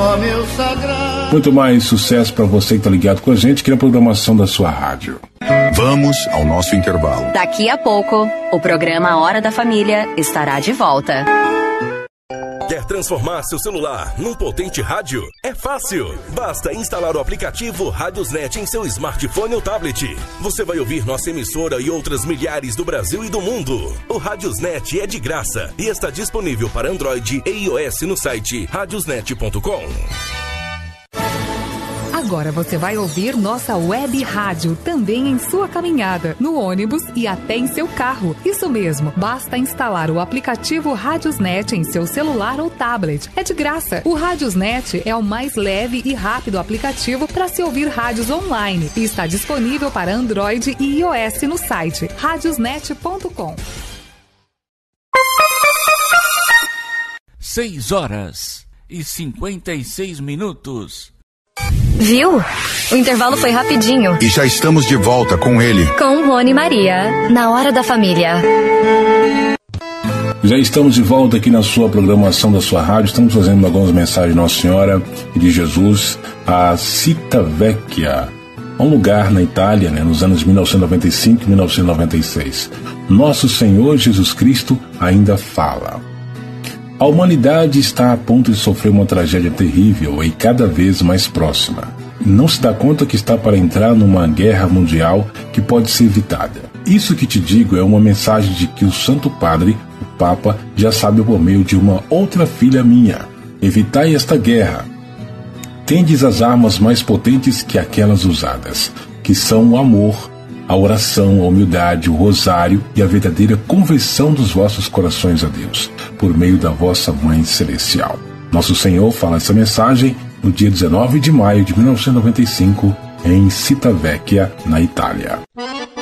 ó meu sagrado. Muito mais sucesso para você que está ligado com a gente aqui na programação da sua rádio. Vamos ao nosso intervalo. Daqui a pouco, o programa Hora da Família estará de volta. Quer transformar seu celular num potente rádio? É fácil! Basta instalar o aplicativo Radiosnet em seu smartphone ou tablet. Você vai ouvir nossa emissora e outras milhares do Brasil e do mundo. O Radiosnet é de graça e está disponível para Android e iOS no site radiosnet.com. Agora você vai ouvir nossa web rádio também em sua caminhada, no ônibus e até em seu carro. Isso mesmo, basta instalar o aplicativo Radiosnet em seu celular ou tablet. É de graça. O Radiosnet é o mais leve e rápido aplicativo para se ouvir rádios online e está disponível para Android e iOS no site radiosnet.com. 6h56. Viu? O intervalo foi rapidinho. E já estamos de volta com ele. Com Rony e Maria, na Hora da Família. Já estamos de volta aqui na sua programação da sua rádio. Estamos fazendo algumas mensagens de Nossa Senhora e de Jesus a Civitavecchia, um lugar na Itália, nos anos 1995 e 1996. Nosso Senhor Jesus Cristo ainda fala. A humanidade está a ponto de sofrer uma tragédia terrível e cada vez mais próxima. Não se dá conta que está para entrar numa guerra mundial que pode ser evitada. Isso que te digo é uma mensagem de que o Santo Padre, o Papa, já sabe por meio de uma outra filha minha. Evitai esta guerra. Tendes as armas mais potentes que aquelas usadas, que são o amor, a oração, a humildade, o rosário e a verdadeira conversão dos vossos corações a Deus, por meio da vossa Mãe Celestial. Nosso Senhor fala essa mensagem no dia 19 de maio de 1995, em Civitavecchia, na Itália.